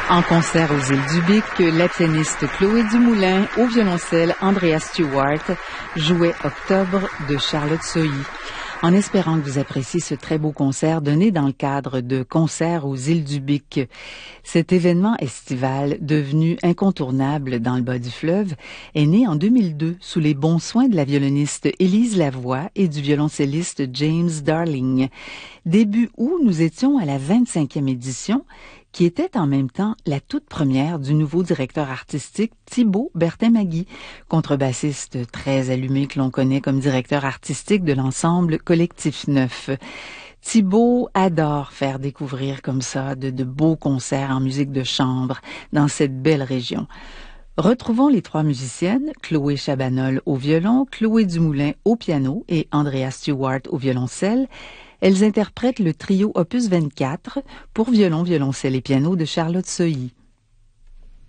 En concert aux Îles du Bic, la pianiste Chloé Dumoulin, au violoncelle Andrea Stewart, jouait Octobre de Charlotte Sohi. En espérant que vous appréciez ce très beau concert donné dans le cadre de Concerts aux Îles du Bic. Cet événement estival, devenu incontournable dans le bas du fleuve, est né en 2002 sous les bons soins de la violoniste Élise Lavoie et du violoncelliste James Darling. Début août, nous étions à la 25e édition, qui était en même temps la toute première du nouveau directeur artistique Thibaut Bertin-Magui, contrebassiste très allumé que l'on connaît comme directeur artistique de l'ensemble Collectif Neuf. Thibaut adore faire découvrir comme ça de beaux concerts en musique de chambre dans cette belle région. Retrouvons les trois musiciennes, Chloé Chabanol au violon, Chloé Dumoulin au piano et Andrea Stewart au violoncelle. Elles interprètent le trio opus 24 pour violon, violoncelle et piano de Charlotte Sohi.